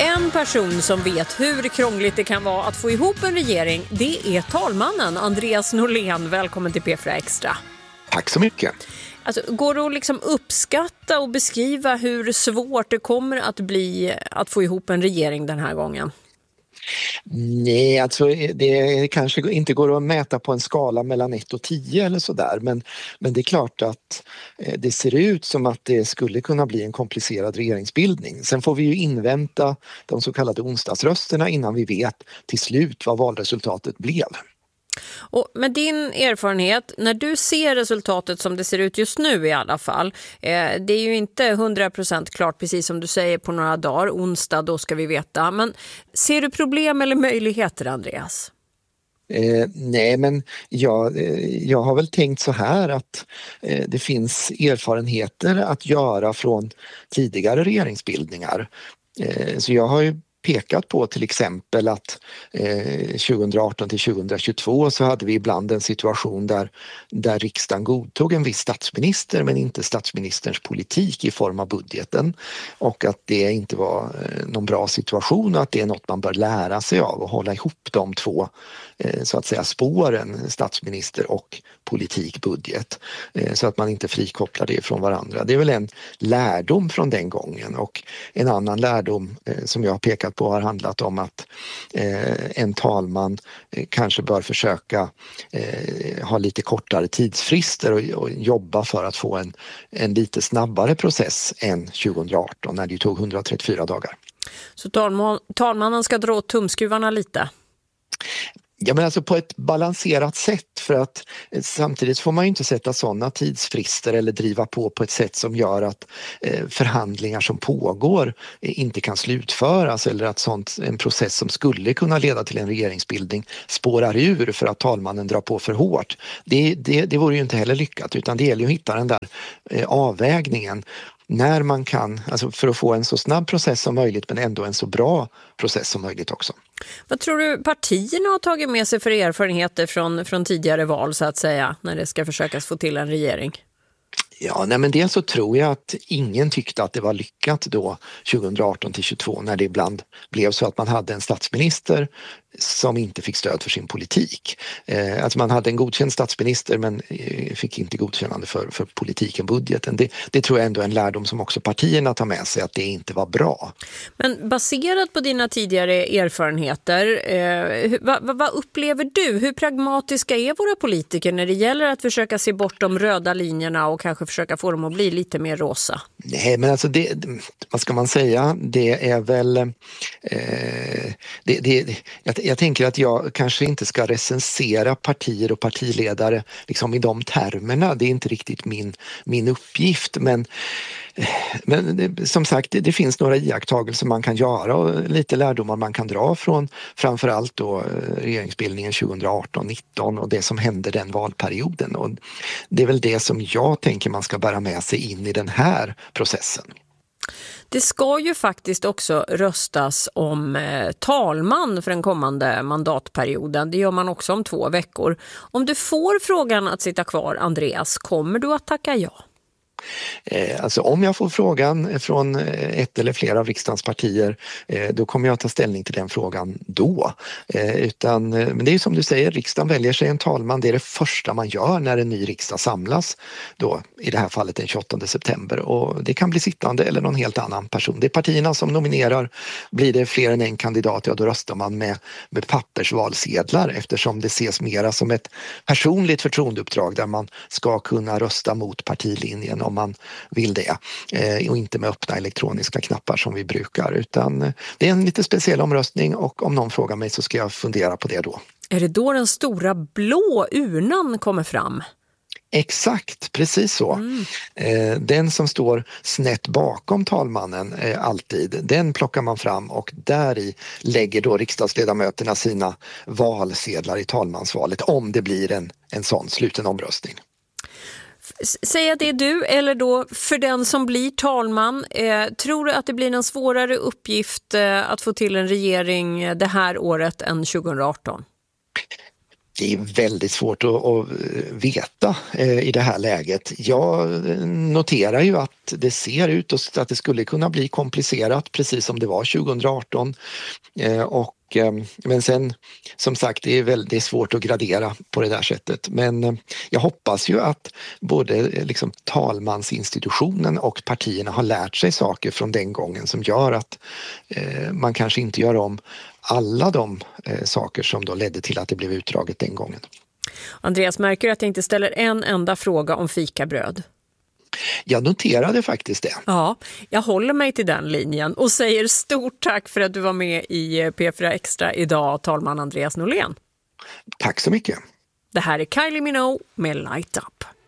En person som vet hur krångligt det kan vara att få ihop en regering, det är talmannen Andreas Norlén. Välkommen till P4 Extra. Tack så mycket. Alltså, går det att liksom uppskatta och beskriva hur svårt det kommer att bli att få ihop en regering den här gången? Nej, alltså det kanske inte går att mäta på en skala mellan 1 och 10 eller sådär, men det är klart att det ser ut som att det skulle kunna bli en komplicerad regeringsbildning. Sen får vi ju invänta de så kallade onsdagsrösterna innan vi vet till slut vad valresultatet blev. Och med din erfarenhet, när du ser resultatet som det ser ut just nu i alla fall, det är ju inte 100% klart precis som du säger på några dagar, onsdag då ska vi veta, men ser du problem eller möjligheter, Andreas? Nej, men jag har väl tänkt så här att det finns erfarenheter att göra från tidigare regeringsbildningar. Så jag har ju pekat på till exempel att 2018 till 2022 så hade vi ibland en situation där riksdagen godtog en viss statsminister men inte statsministerns politik i form av budgeten, och att det inte var någon bra situation och att det är något man bör lära sig av och hålla ihop de två så att säga spåren, statsminister och politik, budget, så att man inte frikopplar det från varandra. Det är väl en lärdom från den gången, och en annan lärdom som jag har pekat på har handlat om att en talman kanske bör försöka ha lite kortare tidsfrister och jobba för att få en lite snabbare process än 2018 när det tog 134 dagar. Så talmannen ska dra åt tumskruvarna lite? Ja, men alltså på ett balanserat sätt, för att samtidigt får man ju inte sätta sådana tidsfrister eller driva på ett sätt som gör att förhandlingar som pågår inte kan slutföras, eller att en process som skulle kunna leda till en regeringsbildning spårar ur för att talmannen drar på för hårt. Det vore ju inte heller lyckat, utan det gäller ju att hitta den där avvägningen när man kan, alltså för att få en så snabb process som möjligt men ändå en så bra process som möjligt också. Vad tror du partierna har tagit med sig för erfarenheter från tidigare val så att säga, när det ska försökas få till en regering? Ja, nej, men dels så tror jag att ingen tyckte att det var lyckat då 2018 till 2022 när det ibland blev så att man hade en statsminister som inte fick stöd för sin politik. Alltså man hade en godkänd statsminister men fick inte godkännande för politiken, budgeten. Det tror jag ändå är en lärdom som också partierna tar med sig, att det inte var bra. Men baserat på dina tidigare erfarenheter, vad upplever du? Hur pragmatiska är våra politiker när det gäller att försöka se bort de röda linjerna och kanske försöka få dem att bli lite mer rosa? Nej, men alltså vad ska man säga? Det är väl... Jag tänker att jag kanske inte ska recensera partier och partiledare liksom i de termerna. Det är inte riktigt min uppgift, men som sagt, det finns några iakttagelser man kan göra och lite lärdomar man kan dra från framförallt då regeringsbildningen 2018-19 och det som hände den valperioden. Och det är väl det som jag tänker man ska bära med sig in i den här processen. Det ska ju faktiskt också röstas om talman för den kommande mandatperioden. Det gör man också om 2 veckor. Om du får frågan att sitta kvar, Andreas, kommer du att tacka ja? Alltså om jag får frågan från ett eller flera av riksdagens partier, då kommer jag ta ställning till den frågan då. Men det är som du säger, riksdagen väljer sig en talman. Det är det första man gör när en ny riksdag samlas då, i det här fallet den 28 september. Och det kan bli sittande eller någon helt annan person. Det är partierna som nominerar. Blir det fler än en kandidat, ja då röstar man med pappersvalsedlar, eftersom det ses mera som ett personligt förtroendeuppdrag där man ska kunna rösta mot partilinjen om man vill det, och inte med öppna elektroniska knappar som vi brukar, utan det är en lite speciell omröstning, och om någon frågar mig så ska jag fundera på det då. Är det då den stora blå urnan kommer fram? Exakt, precis så. Den som står snett bakom talmannen alltid, den plockar man fram, och där i lägger då riksdagsledamöterna sina valsedlar i talmansvalet om det blir en sån sluten omröstning. Säg att det är du, eller då för den som blir talman, tror du att det blir en svårare uppgift att få till en regering det här året än 2018? Det är väldigt svårt att veta i det här läget. Jag noterar ju att det ser ut att det skulle kunna bli komplicerat precis som det var 2018. Men sen som sagt det är väldigt svårt att gradera på det där sättet. Men jag hoppas ju att både liksom talmansinstitutionen och partierna har lärt sig saker från den gången som gör att man kanske inte gör om alla de saker som då ledde till att det blev utdraget den gången. Andreas, märker du att jag inte ställer en enda fråga om fikabröd? Jag noterade faktiskt det. Ja, jag håller mig till den linjen och säger stort tack för att du var med i P4 Extra idag, talman Andreas Norlén. Tack så mycket. Det här är Kylie Minogue med Light Up.